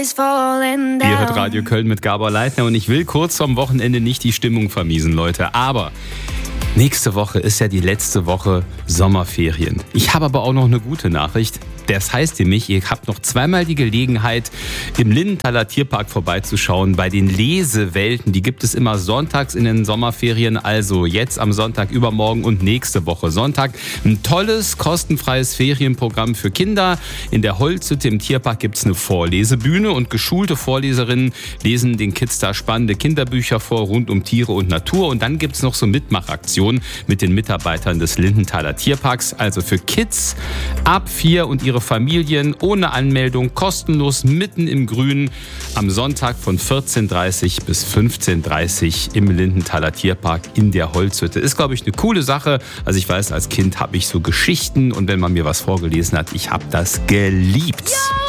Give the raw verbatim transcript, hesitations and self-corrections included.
Ihr hört Radio Köln mit Gabor Leitner und ich will kurz vorm Wochenende nicht die Stimmung vermiesen, Leute. Aber nächste Woche ist ja die letzte Woche Sommerferien. Ich habe aber auch noch eine gute Nachricht. Das heißt nämlich, ihr habt noch zweimal die Gelegenheit, im Lindenthaler Tierpark vorbeizuschauen bei den Lesewelten. Die gibt es immer sonntags in den Sommerferien, also jetzt am Sonntag, übermorgen und nächste Woche Sonntag. Ein tolles, kostenfreies Ferienprogramm für Kinder. In der Holzhütte im Tierpark gibt es eine Vorlesebühne und geschulte Vorleserinnen lesen den Kids da spannende Kinderbücher vor rund um Tiere und Natur. Und dann gibt es noch so Mitmachaktionen mit den Mitarbeitern des Lindenthaler Tierparks. Also für Kids ab vier und ihre Familien ohne Anmeldung, kostenlos mitten im Grün am Sonntag von vierzehn Uhr dreißig bis fünfzehn Uhr dreißig im Lindenthaler Tierpark in der Holzhütte. Ist, glaube ich, eine coole Sache. Also ich weiß, als Kind habe ich so Geschichten und wenn man mir was vorgelesen hat, ich habe das geliebt. Ja.